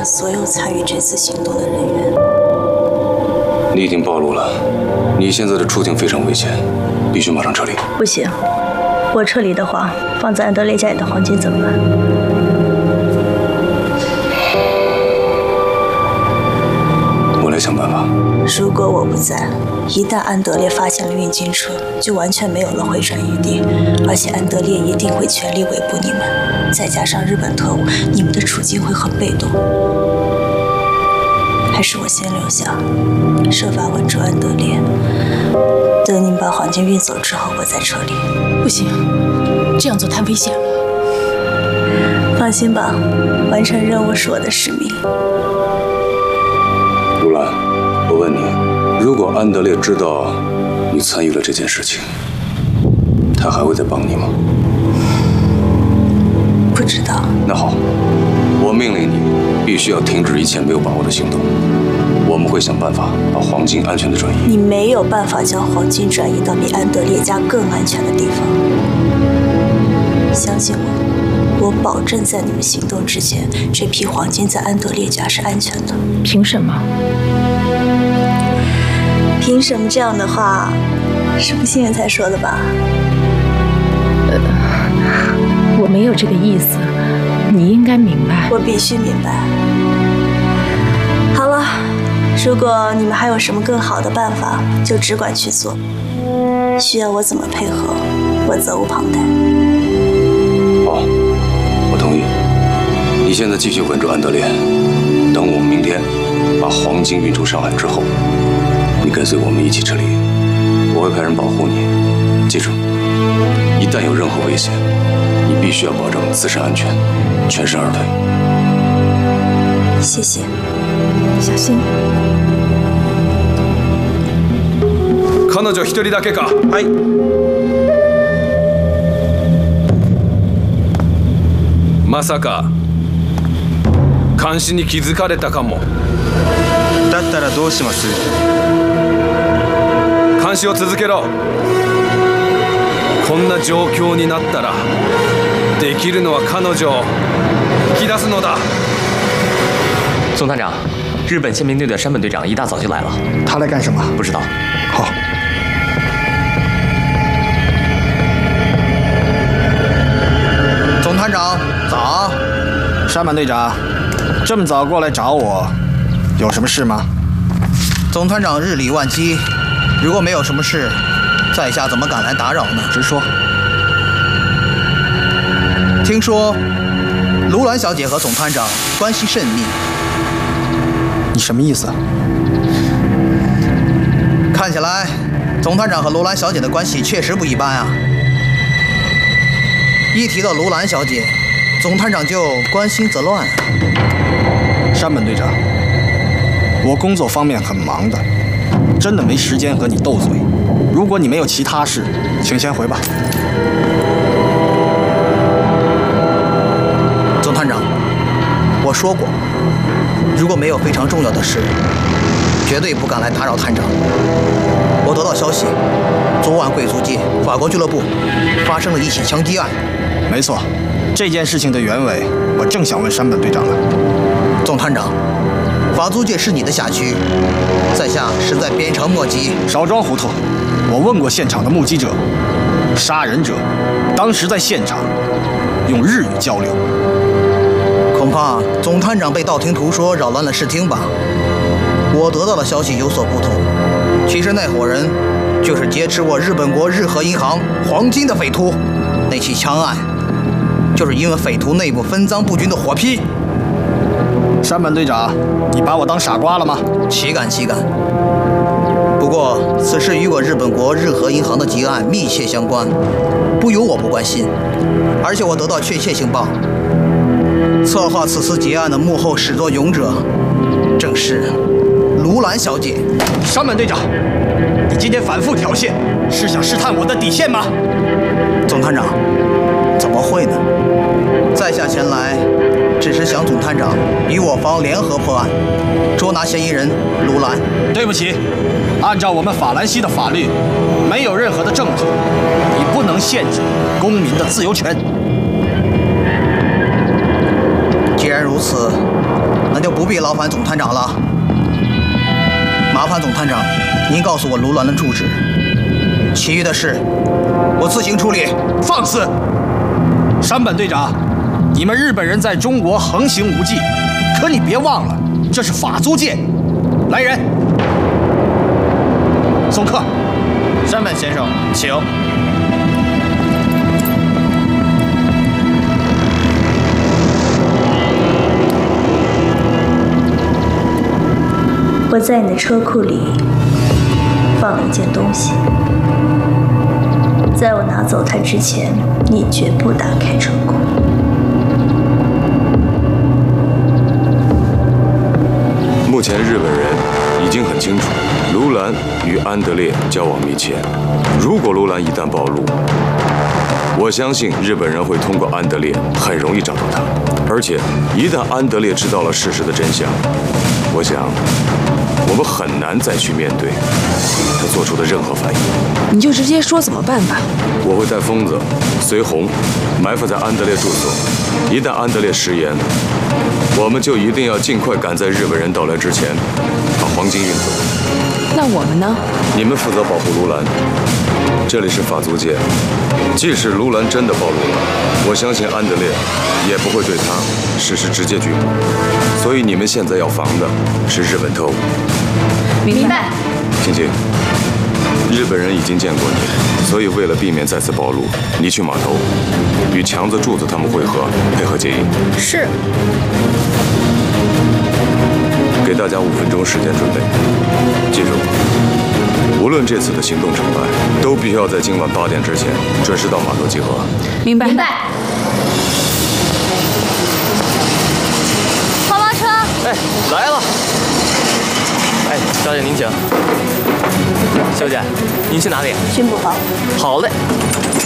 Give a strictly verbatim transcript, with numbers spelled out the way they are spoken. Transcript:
所有参与这次行动的人员。 你已经暴露了，你现在的处境非常危险，必须马上撤离。 不行，我撤离的话，放在安德烈家里的黄金怎么办？ 我来想办法。 如果我不在，一旦安德烈发现了运金车，就完全没有了回转余地，而且安德烈一定会全力围捕你们。再加上日本特务，你们的处境会很被动。还是我先留下，设法稳住安德烈。等你们把黄金运走之后，我再撤离。 不行，这样做太危险了。 放心吧，完成任务是我的使命。 如兰，我问你，如果安德烈知道你参与了这件事情，他还会再帮你吗？ 不知道。 那好，我命令你必须要停止一切没有把握的行动。我们会想办法把黄金安全的转移。 你没有办法将黄金转移到比安德烈家更安全的地方。相信我，我保证在你们行动之前，这批黄金在安德烈家是安全的。 凭什么？ 凭什么这样的话，是不信任才说的吧？ 呃，我没有这个意思，你应该明白。 我必须明白。好了，如果你们还有什么更好的办法，就只管去做。需要我怎么配合，我责无旁贷。 好，我同意。你现在继续稳住安德烈，等我们明天把黄金运出上海之后，你跟随我们一起撤离。我会派人保护你。记住，一旦有任何危险，你必须要保证自身安全，全身而退。 谢谢。 小心。 彼女一人だけか。はい。まさか監視に気づかれたかも。 だったらどうします？ 監視を続けろ。こんな状況になったらできるのは彼女を引き出すのだ。 总团长，日本宪兵队的山本队长一大早就来了。 他来干什么？ 不知道。 好。 总团长，早。 山本队长，这么早过来找我，有什么事吗？ 总团长日理万机，如果没有什么事，在下怎么敢来打扰呢？ 直说。 听说卢兰小姐和总团长关系甚密。 你什么意思？ 看起来，总团长和卢兰小姐的关系确实不一般啊。一提到卢兰小姐，总团长就关心则乱。 山本队长，我工作方面很忙的，真的没时间和你斗嘴。如果你没有其他事，请先回吧。 总团长，我说过，如果没有非常重要的事，绝对不敢来打扰探长。我得到消息，昨晚贵族界法国俱乐部发生了一起枪击案。 没错，这件事情的原委，我正想问山本队长呢。 总团长，法租界是你的辖区，在下实在鞭长莫及。 少装糊涂！我问过现场的目击者，杀人者当时在现场用日语交流。 恐怕总团长被道听途说扰乱了视听吧。我得到的消息有所不同，其实那伙人就是劫持我日本国日和银行黄金的匪徒。那起枪案就是因为匪徒内部分赃不均的火拼。 山本队长，你把我当傻瓜了吗？ 岂敢岂敢！不过此事与我日本国日和银行的劫案密切相关，不由我不关心。而且我得到确切情报，策划此次劫案的幕后始作俑者，正是卢兰小姐。 山本队长，你今天反复挑衅，是想试探我的底线吗？ 总团长，怎么会呢？在下前来，只是想总团长与我方联合破案，捉拿嫌疑人卢兰。 对不起，按照我们法兰西的法律，没有任何的证据，你不能限制公民的自由权。 既然如此，那那就不必劳烦总探长了。麻烦总探长，您告诉我卢鸾的住址，其余的事我自行处理。 放肆！山本队长，你们日本人在中国横行无忌，可你别忘了，这是法租界。来人，送客。 山本先生，请。 我在你的车库里放了一件东西，在我拿走它之前，你绝不打开车库。 目前日本人已经很清楚，卢兰与安德烈交往密切。如果卢兰一旦暴露，我相信日本人会通过安德烈很容易找到他。而且，一旦安德烈知道了事实的真相，我想我们很难再去面对他做出的任何反应。 你就直接说怎么办吧。 我会带疯子随红埋伏在安德烈住所，一旦安德烈食言，我们就一定要尽快赶在日本人到来之前把黄金运走。 那我们呢？ 你们负责保护卢兰。这里是法租界，即使卢兰真的暴露了，我相信安德烈也不会对他实施直接拘捕。所以你们现在要防的是日本特务。 明白。 青青，日本人已经见过你，所以为了避免再次暴露，你去码头与强子、柱子他们会合，配合接应。 是。 给大家五分钟时间准备，记住，无论这次的行动成败，都必须要在今晚八点之前准时到码头集合。 明白。 明白。花花车。 哎，来了。哎，小姐您请。小姐，您去哪里？ 巡捕房。 好嘞。